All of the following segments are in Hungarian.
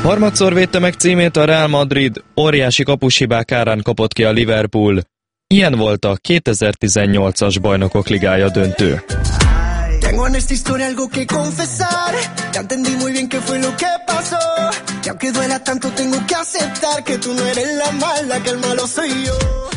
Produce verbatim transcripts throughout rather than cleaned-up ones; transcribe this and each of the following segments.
Harmadszor védte meg címét a Real Madrid, óriási kapushibák árán kapott ki a Liverpool. Ilyen volt a kétezer-tizennyolcas Bajnokok Ligája döntő. Tengo en esta historia algo que confesar. Ya entendí muy bien qué fue lo que pasó. Y aunque duela tanto tengo que aceptar que tú no eres la mala, que el malo soy yo.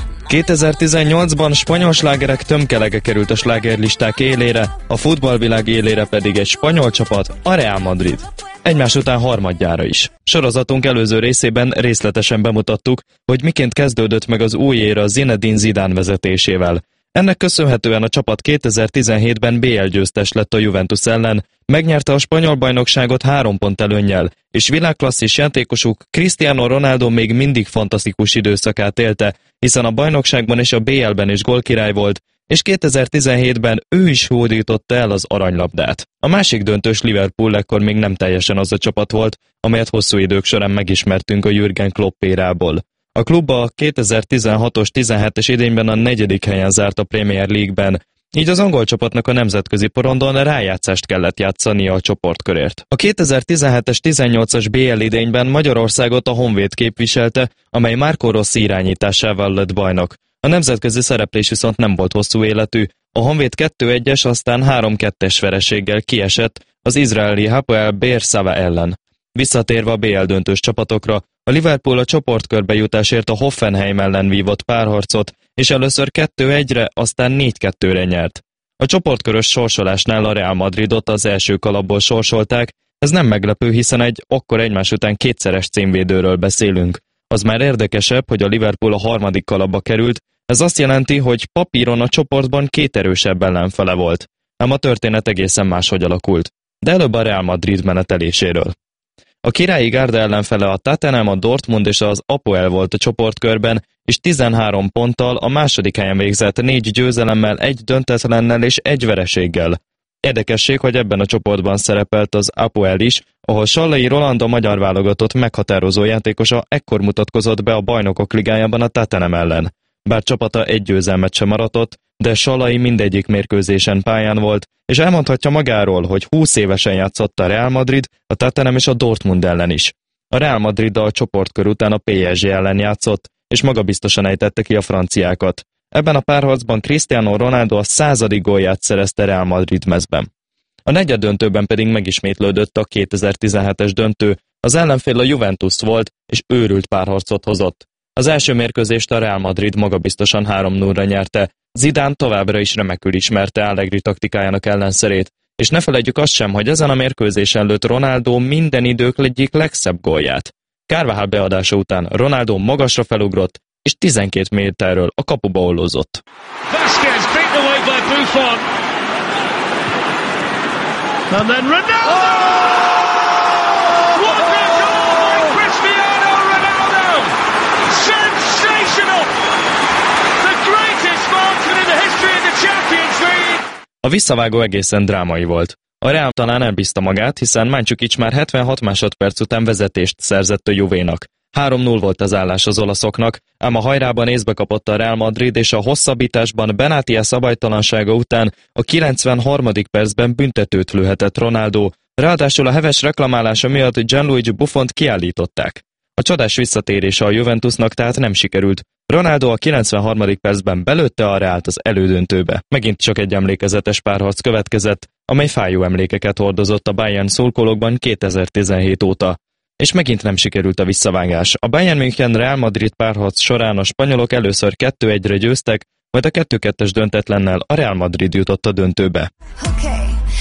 kétezer-tizennyolcban spanyol slágerek tömkelege került a slágerlisták élére, a futballvilág élére pedig egy spanyol csapat, a Real Madrid. Egymás után harmadjára is. Sorozatunk előző részében részletesen bemutattuk, hogy miként kezdődött meg az új éra Zinedine Zidane vezetésével. Ennek köszönhetően a csapat kétezer-tizenhétben bé el győztes lett a Juventus ellen, megnyerte a spanyol bajnokságot három pont előnnyel, és világklasszis játékosuk Cristiano Ronaldo még mindig fantasztikus időszakát élte, hiszen a bajnokságban és a bé elben is gólkirály volt, és kétezer-tizenhétben ő is hódította el az aranylabdát. A másik döntős Liverpool ekkor még nem teljesen az a csapat volt, amelyet hosszú idők során megismertünk a Jürgen Klopp érából. A klub a kétezer-tizenhatos tizenhetes idényben a negyedik helyen zárt a Premier League-ben, így az angol csapatnak a nemzetközi porondon rájátszást kellett játszania a csoportkörért. A kétezer-tizenhetes tizennyolcas bé el idényben Magyarországot a Honvéd képviselte, amely Marco Rossi irányításával lett bajnok. A nemzetközi szereplés viszont nem volt hosszú életű, a Honvéd kettő egyes, aztán három kettes vereséggel kiesett az izraeli Hapoel Be'er Sava ellen. Visszatérve a bé el döntős csapatokra, a Liverpool a csoportkörbe jutásért a Hoffenheim ellen vívott párharcot, és először kettő egyre, aztán négy kettőre nyert. A csoportkörös sorsolásnál a Real Madridot az első kalapból sorsolták, ez nem meglepő, hiszen egy akkor egymás után kétszeres címvédőről beszélünk. Az már érdekesebb, hogy a Liverpool a harmadik kalapba került, ez azt jelenti, hogy papíron a csoportban két erősebb ellenfele volt. Ám a történet egészen máshogy alakult. De előbb a Real Madrid meneteléséről. A királyi gárda ellenfele a Tottenham, a Dortmund és az Apoel volt a csoportkörben, és tizenhárom ponttal a második helyen végzett négy győzelemmel, egy döntetlennel és egy vereséggel. Érdekesség, hogy ebben a csoportban szerepelt az Apoel is, ahol Sallai Roland, a magyar válogatott meghatározó játékosa ekkor mutatkozott be a Bajnokok Ligájában a Tottenham ellen. Bár csapata egy győzelmet sem aratott, de Sallai mindegyik mérkőzésen pályán volt, és elmondhatja magáról, hogy húsz évesen játszott a Real Madrid, a Tottenham és a Dortmund ellen is. A Real Madriddal a csoportkör után a pé es gé ellen játszott, és magabiztosan ejtette ki a franciákat. Ebben a párharcban Cristiano Ronaldo a századik gólját szerezte Real Madrid mezben. A negyeddöntőben pedig megismétlődött a kétezer-tizenhetes döntő, az ellenfél a Juventus volt, és őrült párharcot hozott. Az első mérkőzést a Real Madrid magabiztosan három nullra nyerte. Zidane továbbra is remekül ismerte Allegri taktikájának ellenszerét, és ne feledjük azt sem, hogy ezen a mérkőzésen lőtt Ronaldo minden idők egyik legszebb gólját. Carvajal beadása után Ronaldo magasra felugrott, és tizenkét méterről a kapuba ollózott. Vasquez beaten away by Buffon. And then Ronaldo! What a goal by Cristiano Ronaldo! Sensational! The greatest marksman in the history of the Champions League! A visszavágó egészen drámai volt. A Real talán elbízta magát, hiszen Mandzukic már hetvenhat másodperc után vezetést szerzett a Juvénak. három null volt az állás az olaszoknak, ám a hajrában észbe kapott a Real Madrid, és a hosszabbításban Benatia szabálytalansága után a kilencvenharmadik percben büntetőt lőhetett Ronaldo, ráadásul a heves reklamálása miatt Gianluigi Buffont kiállították. A csodás visszatérése a Juventusnak tehát nem sikerült. Ronaldo a kilencvenharmadik percben belőtte a Realt az elődöntőbe. Megint csak egy emlékezetes párharc következett, amely fájó emlékeket hordozott a Bayern szurkolókban kétezer-tizenhét óta. És megint nem sikerült a visszavágás. A Bayern München Real Madrid párharc során a spanyolok először kettő egyre győztek, majd a kettő kettes döntetlennel a Real Madrid jutott a döntőbe. Okay.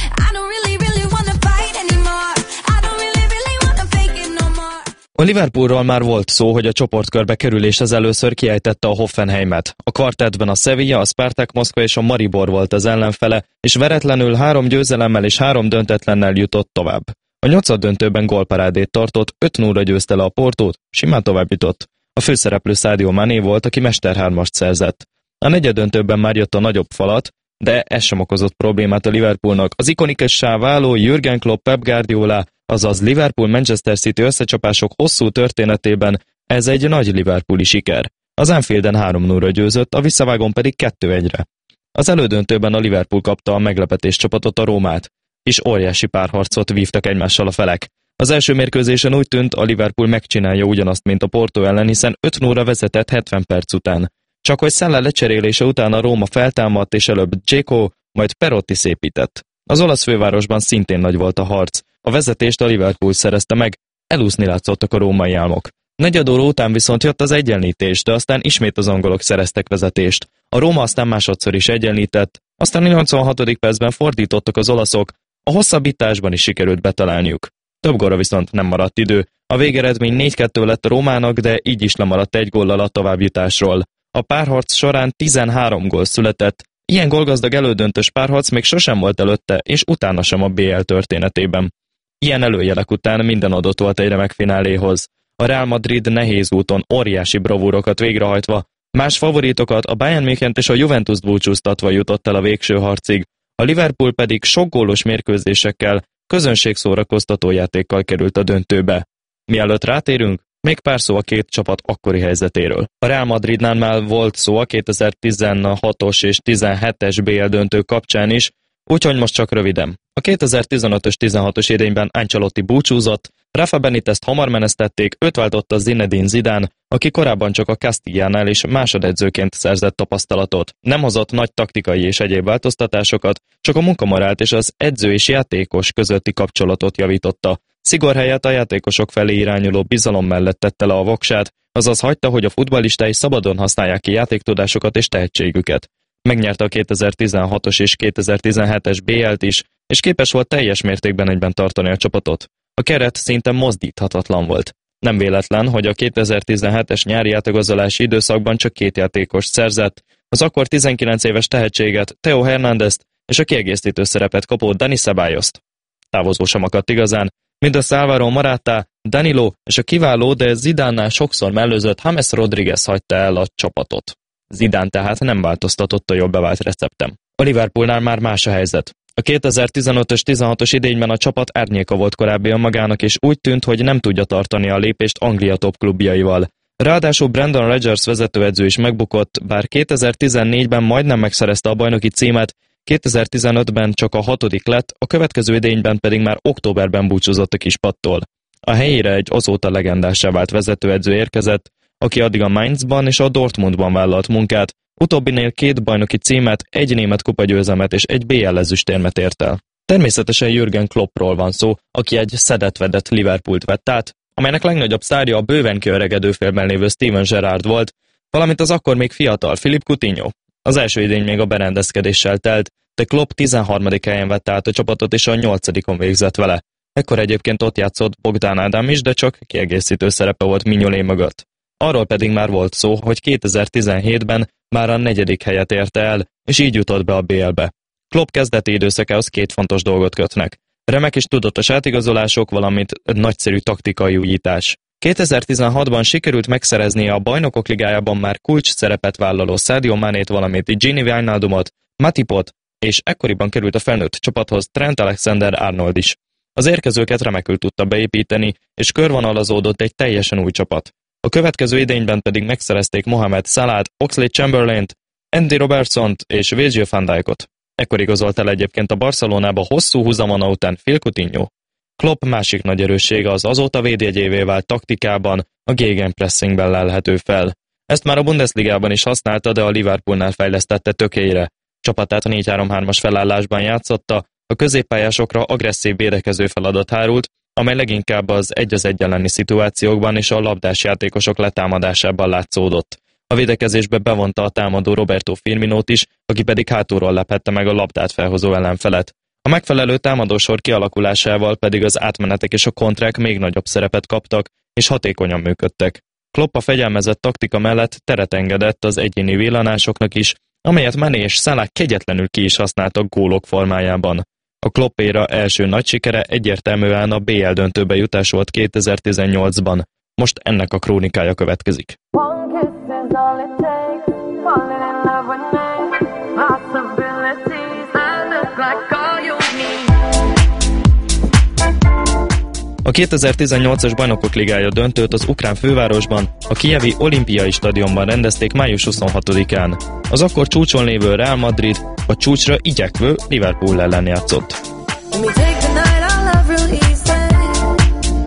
A Liverpoolról már volt szó, hogy a csoportkörbe kerüléshez először kiejtette a Hoffenheimet. A kvartettben a Sevilla, a Spartak Moszkva és a Maribor volt az ellenfele, és veretlenül három győzelemmel és három döntetlennel jutott tovább. A nyolcaddöntőben gólparádét tartott, öt nullra győzte le a Portót, simán tovább jutott. A főszereplő Sadio Mané volt, aki mesterhármast szerzett. A negyeddöntőben már jött a nagyobb falat, de ez sem okozott problémát a Liverpoolnak. Az ikonikussá váló Jürgen Klopp Pep Guardiola, azaz Liverpool-Manchester City összecsapások hosszú történetében ez egy nagy liverpooli siker. Az Anfielden három nullra győzött, a visszavágón pedig kettő egyre. Az elődöntőben a Liverpool kapta a meglepetés csapatot, a Rómát, és óriási párharcot vívtak egymással a felek. Az első mérkőzésen úgy tűnt, a Liverpool megcsinálja ugyanazt, mint a Porto ellen, hiszen öt nullra vezetett hetven perc után. Csak hogy Salah lecserélése után a Róma feltámadt, és előbb Dzeko, majd Perotti szépített. Az olasz fővárosban szintén nagy volt a harc. A vezetést a Liverpool szerezte meg, elúszni látszottak a római álmok. Negyed óra után viszont jött az egyenlítés, de aztán ismét az angolok szereztek vezetést. A Róma aztán másodszor is egyenlített, aztán a nyolcvanhatodik percben fordítottak az olaszok, a hosszabbításban is sikerült betalálniuk. Több gólra viszont nem maradt idő. A végeredmény négy kettő lett a Rómának, de így is lemaradt egy góllal a továbbjutásról. A párharc során tizenhárom gól született. Ilyen gólgazdag elődöntős párharc még sosem volt előtte, és utána sem a bé el történetében. Ilyen előjelek után minden adott volt egy remek fináléhoz. A Real Madrid nehéz úton óriási bravúrokat végrehajtva, más favoritokat, a Bayern Münchent és a Juventust búcsúztatva jutott el a végső harcig, a Liverpool pedig sok gólos mérkőzésekkel, közönségszórakoztató játékkal került a döntőbe. Mielőtt rátérünk, még pár szó a két csapat akkori helyzetéről. A Real Madridnál már volt szó a kétezer-tizenhatos és tizenhetes bé el döntő kapcsán is, úgyhogy most csak röviden. A kétezer-tizenötös tizenhatos idényben Ancelotti búcsúzott, Rafa Benitezt hamar menesztették, őt váltotta Zinedine Zidane, aki korábban csak a Castillánál is másodedzőként szerzett tapasztalatot. Nem hozott nagy taktikai és egyéb változtatásokat, csak a munkamorált és az edző és játékos közötti kapcsolatot javította. Szigor helyett a játékosok felé irányuló bizalom mellett tette le a voksát, azaz hagyta, hogy a futballistái szabadon használják ki játéktudásokat és tehetségüket. Megnyerte a kétezer-tizenhatos és kétezer-tizenhetes bé el-t is, és képes volt teljes mértékben egyben tartani a csapatot. A keret szinte mozdíthatatlan volt. Nem véletlen, hogy a kétezer-tizenhetes nyári átigazolási időszakban csak két játékos szerzett, az akkor tizenkilenc éves tehetséget, Theo Hernándezt és a kiegészítő szerepet kapó Dani Ceballost. Távozó sem akadt igazán, mindössze Álvaro Morata, Danilo és a kiváló, de Zidane-nál sokszor mellőzött James Rodriguez hagyta el a csapatot. Zidane tehát nem változtatott a jobb bevált receptem. A Liverpoolnál már más a helyzet. A kétezer-tizenötös tizenhatos idényben a csapat árnyéka volt korábbi önmagának, és úgy tűnt, hogy nem tudja tartani a lépést Anglia top klubjaival. Ráadásul Brendan Rodgers vezetőedző is megbukott, bár kétezer-tizennégyben majdnem megszerezte a bajnoki címet, kétezer-tizenötben csak a hatodik lett, a következő idényben pedig már októberben búcsúzott a kispattól. A helyére egy azóta legendássá vált vezetőedző érkezett, aki addig a Mainzban és a Dortmundban vállalt munkát, utóbbinél két bajnoki címet, egy német kupagyőzelmet és egy bé el ezüstérmet ért el. Természetesen Jürgen Kloppról van szó, aki egy szedett-vedett Liverpoolt vett át, amelynek legnagyobb sztárja a bőven kiöregedő félben lévő Steven Gerrard volt, valamint az akkor még fiatal Philippe Coutinho. Az első idény még a berendezkedéssel telt, de Klopp tizenharmadik helyen vette át a csapatot és a nyolcadikon végzett vele. Ekkor egyébként ott játszott Bogdan Ádám is, de csak kiegészítő szerepe volt Mignolet mögött. Arról pedig már volt szó, hogy kétezer-tizenhétben már a negyedik helyet érte el, és így jutott be a bé el-be. Klopp kezdeti időszakához két fontos dolgot kötnek. Remek és tudatos átigazolások, valamint nagyszerű taktikai újítás. kétezer-tizenhatban sikerült megszereznie a Bajnokok Ligájában már kulcs szerepet vállaló Sadio Manét, valamint Gini Wijnaldumot, Matipot, és ekkoriban került a felnőtt csapathoz Trent Alexander-Arnold is. Az érkezőket remekül tudta beépíteni, és körvonalazódott egy teljesen új csapat. A következő idényben pedig megszerezték Mohamed Salah-t, Oxlade-Chamberlaint, Andy Robertsont és Virgil van Dijkot. Ekkor igazolt el egyébként a Barcelonába hosszú húzamona után Phil Coutinho. Klopp másik nagy erőssége az azóta védjegyévé vált taktikában, a gegenpressingben lelhető fel. Ezt már a Bundesligában is használta, de a Liverpoolnál fejlesztette tökélyre. Csapatát a négy három hármas felállásban játszotta, a középpályásokra agresszív védekező feladat hárult, amely leginkább az egy az egy elleni szituációkban és a labdás játékosok letámadásában látszódott. A védekezésbe bevonta a támadó Roberto Firminót is, aki pedig hátulról lephette meg a labdát felhozó ellenfelet. A megfelelő támadósor kialakulásával pedig az átmenetek és a kontrák még nagyobb szerepet kaptak, és hatékonyan működtek. Klopp a fegyelmezett taktika mellett teret engedett az egyéni villanásoknak is, amelyet Mané és Salah kegyetlenül ki is használtak gólok formájában. A Klopp-éra első nagy sikere egyértelműen a bé el döntőbe jutás volt kétezer-tizennyolcban. Most ennek a krónikája következik. A kétezer-tizennyolcas Bajnokok Ligája döntőt az ukrán fővárosban, a kijevi olimpiai stadionban rendezték május huszonhatodikán. Az akkor csúcson lévő Real Madrid a csúcsra igyekvő Liverpool ellen játszott.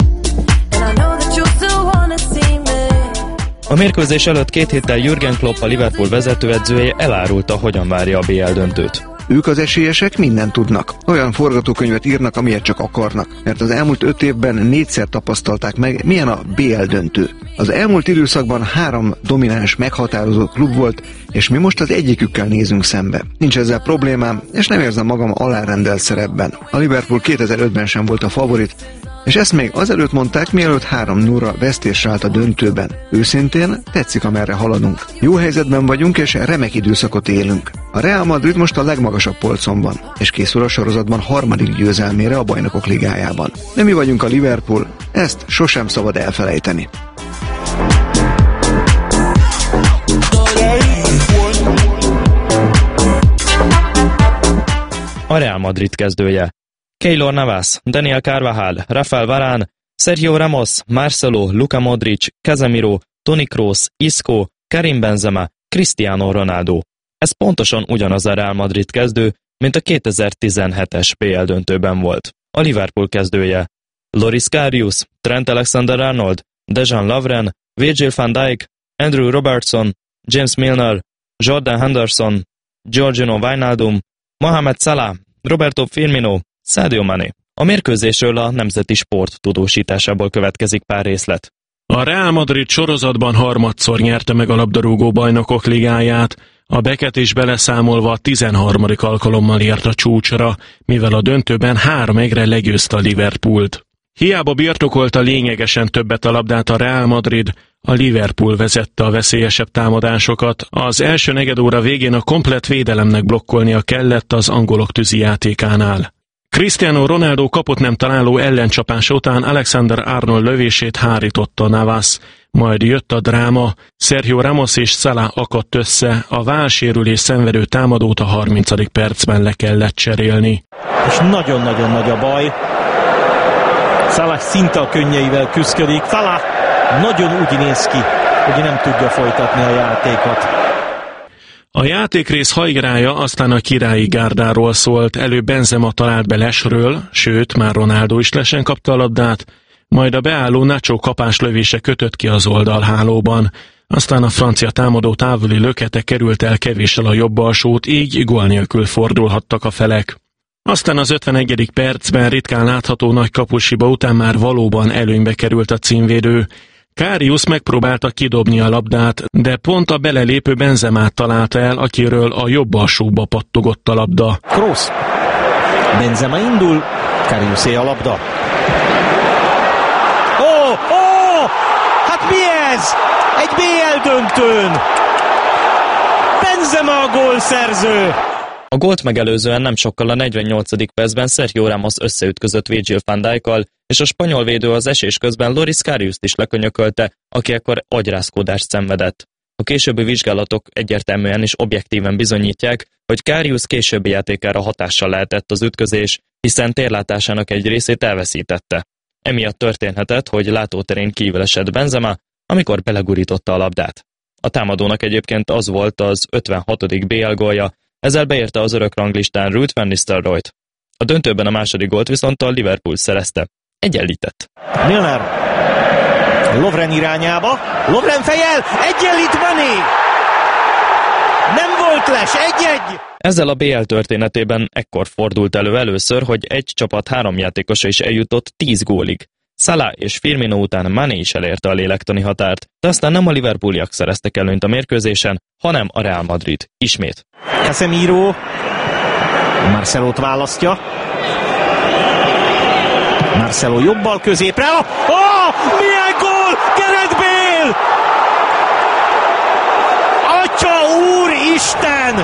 A mérkőzés előtt két héttel Jürgen Klopp, a Liverpool vezetőedzője elárulta, hogyan várja a bé el döntőt. Ők az esélyesek mindent tudnak. Olyan forgatókönyvet írnak, amilyet csak akarnak, mert az elmúlt öt évben négyszer tapasztalták meg, milyen a bé el döntő. Az elmúlt időszakban három domináns, meghatározó klub volt, és mi most az egyikükkel nézünk szembe. Nincs ezzel problémám, és nem érzem magam alárendelt szerepben. A Liverpool kétezer-ötben sem volt a favorit, és ezt még azelőtt mondták, mielőtt három nulla vesztésre állt a döntőben. Őszintén tetszik, amerre haladunk. Jó helyzetben vagyunk, és remek időszakot élünk. A Real Madrid most a legmagasabb polcon van, és készül a sorozatban harmadik győzelmére a Bajnokok Ligájában. De mi vagyunk a Liverpool, ezt sosem szabad elfelejteni. A Real Madrid kezdője: Keylor Navas, Daniel Carvajal, Rafael Varane, Sergio Ramos, Marcelo, Luka Modric, Casemiro, Toni Kroos, Isco, Karim Benzema, Cristiano Ronaldo. Ez pontosan ugyanaz a Real Madrid kezdő, mint a kétezer-tizenhetes bé el döntőben volt. A Liverpool kezdője: Loris Karius, Trent Alexander-Arnold, Dejan Lovren, Virgil van Dijk, Andrew Robertson, James Milner, Jordan Henderson, Georgino Wijnaldum, Mohamed Salah, Roberto Firmino, Sadio Mané. A mérkőzésről a Nemzeti Sport tudósításából következik pár részlet. A Real Madrid sorozatban harmadszor nyerte meg a labdarúgó Bajnokok Ligáját, a beketés beleszámolva a tizenharmadik alkalommal ért a csúcsra, mivel a döntőben három egyre legyőzte a Liverpoolt. Hiába birtokolta lényegesen többet a labdát a Real Madrid, a Liverpool vezette a veszélyesebb támadásokat. Az első negyedóra végén a komplett védelemnek blokkolnia kellett az angolok tűzijátékánál. Cristiano Ronaldo kapott nem találó ellencsapás után Alexander-Arnold lövését hárította Navas, majd jött a dráma, Sergio Ramos és Salah akadt össze, a vállsérülés szenvedő támadót a harmincadik percben le kellett cserélni. És nagyon-nagyon nagy a baj. Salah szinte a könnyeivel küszködik. Salah nagyon úgy néz ki, hogy nem tudja folytatni a játékot. A játékrész hajgrája aztán a királyi gárdáról szólt, előbb Benzema talált be lesről, sőt, már Ronaldo is lesen kapta a labdát, majd a beálló Nacho kapás lövése kötött ki az oldalhálóban. Aztán a francia támadó távoli lökete került el kevéssel a jobb alsót, így gól nélkül fordulhattak a felek. Aztán az ötvenegyedik percben ritkán látható nagy kapusiba után már valóban előnybe került a címvédő. Karius megpróbálta kidobni a labdát, de pont a belelépő Benzemát találta el, akiről a jobb alsóba pattogott a labda. Kroos. Benzema indul, Kariusé a labda. Ó, ó! Hát mi ez? Egy bé el döntőn! Benzema a gólszerző! A gólt megelőzően nem sokkal a negyvennyolcadik percben Sergio Ramos összeütközött Virgil van Dijkkal, és a spanyol védő az esés közben Loris Kariust is lekönyökölte, aki ekkor agyrázkódást szenvedett. A későbbi vizsgálatok egyértelműen és objektíven bizonyítják, hogy Karius későbbi játékára hatással lehetett az ütközés, hiszen térlátásának egy részét elveszítette. Emiatt történhetett, hogy látóterén kívül esett Benzema, amikor belegurította a labdát. A támadónak egyébként az volt az ötvenhatodik bé el gólja, ezzel beérte az örök ranglistán Ruud van Nistelrooyt. A döntőben a második gólt viszont a Liverpool szerezte. Egyenlített. Milner. Lovren irányába. Lovren fejjel. Egyenlít Mané. Nem volt les. Egy-egy. Ezzel a bé el történetében ekkor fordult elő először, hogy egy csapat három játékosa is eljutott tíz gólig. Salah és Firmino után Mané is elérte a lélektani határt, de aztán nem a Liverpooliak szereztek előnyt a mérkőzésen, hanem a Real Madrid. Ismét. Casemiro. Marcelót választja. Marcelo jobbal középre. Ó, oh, milyen gól! Gareth Bale! Atya úristen!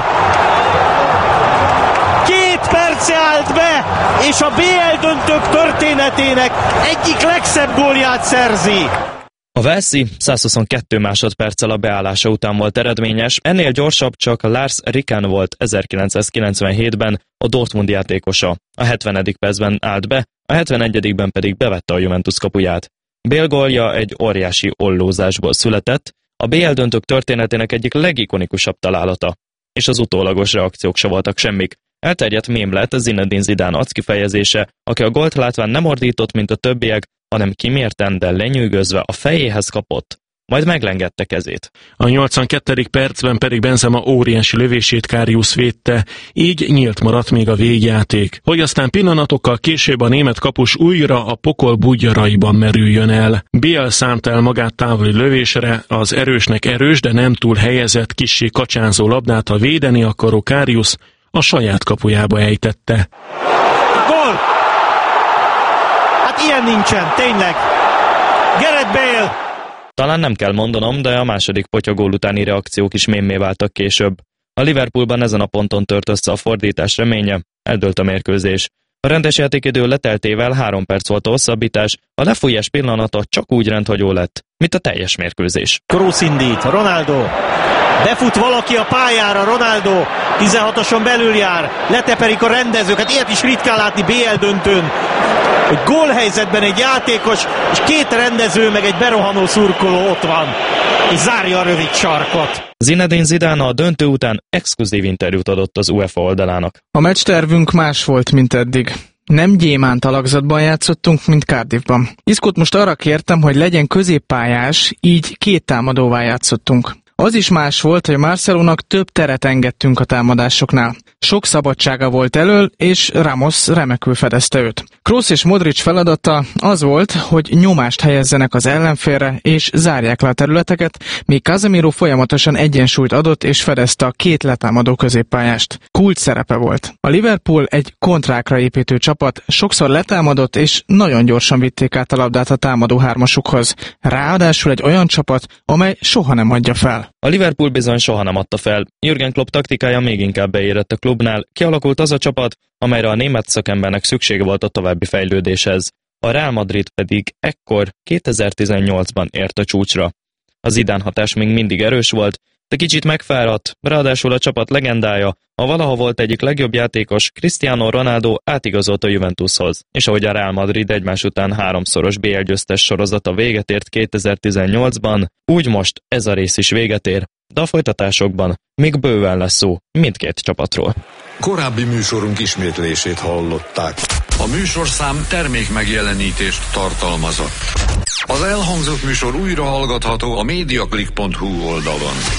Két perce állt be, és a bé el döntők történetének egyik legszebb gólját szerzi. A Walesi százhuszonkettő másodperccel a beállása után volt eredményes, ennél gyorsabb csak Lars Ricken volt ezerkilencszázkilencvenhétben a Dortmund játékosa. A hetvenedik percben állt be, a hetvenegyedikben pedig bevette a Juventus kapuját. Bale gólja egy óriási ollózásból született, a bé el döntők történetének egyik legikonikusabb találata. És az utólagos reakciók se voltak semmik. Elterjedt mém lett Zinedine Zidane arckifejezése, aki a gólt látván nem ordított, mint a többiek, hanem kimérten, de lenyűgözve a fejéhez kapott. majd meglengette kezét. A nyolcvankettedik percben pedig Benzema óriási lövését Karius védte, így nyílt maradt még a végjáték. Hogy aztán pillanatokkal később a német kapus újra a pokol bugyraiban merüljön el. Bale szánta el magát távoli lövésre, az erősnek erős, de nem túl helyezett, kissé kacsánzó labdát a védeni akaró Karius a saját kapujába ejtette. Gól! Hát ilyen nincsen, tényleg. Gareth Bale! Talán nem kell mondanom, de a második potyagól utáni reakciók is mémmé váltak később. A Liverpoolban ezen a ponton tört össze a fordítás reménye, eldőlt a mérkőzés. A rendes játékidő leteltével három perc volt a hosszabbítás, a lefújás pillanata csak úgy rendhagyó lett, mint a teljes mérkőzés. Kroos indít, Ronaldo. Befut valaki a pályára, Ronaldo. tizenhatoson belül jár, leteperik a rendezőket, ilyet is ritkán látni bé el döntőn. Hogy gólhelyzetben egy játékos, és két rendező, meg egy berohanó szurkoló ott van, és zárja a rövid sarkot. Zinedine Zidane a döntő után exkluzív interjút adott az UEFA oldalának. A meccstervünk más volt, mint eddig. Nem gyémánt alakzatban játszottunk, mint Cardiffban. Iscót most arra kértem, hogy legyen középpályás, így két támadóvá játszottunk. Az is más volt, hogy Marcelónak több teret engedtünk a támadásoknál. Sok szabadsága volt elől, és Ramos remekül fedezte őt. Kroos és Modric feladata az volt, hogy nyomást helyezzenek az ellenfélre, és zárják le a területeket, míg Casemiro folyamatosan egyensúlyt adott, és fedezte a két letámadó középpályást. Kulcs szerepe volt. A Liverpool egy kontrákra építő csapat, sokszor letámadott, és nagyon gyorsan vitték át a labdát a támadó hármasukhoz. Ráadásul egy olyan csapat, amely soha nem adja fel. A Liverpool bizony soha nem adta fel. Jürgen Klopp taktikája még inkább beérett a klubnál, kialakult az a csapat, amelyre a német szakembernek szüksége volt a további fejlődéshez. A Real Madrid pedig ekkor kétezer-tizennyolcban ért a csúcsra. A Zidane hatás még mindig erős volt, de kicsit megfáradt, ráadásul a csapat legendája, a valaha volt egyik legjobb játékos, Cristiano Ronaldo átigazolt a Juventushoz, és ahogy a Real Madrid egymás után háromszoros bé el győztes sorozata véget ért kétezer-tizennyolcban, úgy most ez a rész is véget ér, de a folytatásokban még bőven lesz szó mindkét csapatról. Korábbi műsorunk ismétlését hallották. A műsorszám termék megjelenítést tartalmazott. Az elhangzott műsor újra hallgatható a mediaclick pont hu oldalon.